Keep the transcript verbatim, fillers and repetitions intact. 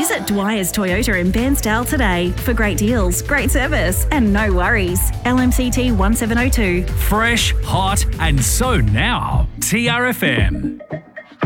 Visit Dwyer's Toyota in Bairnsdale today for great deals, great service and no worries. L M C T one seven oh two. Fresh, hot and so now. T R F M.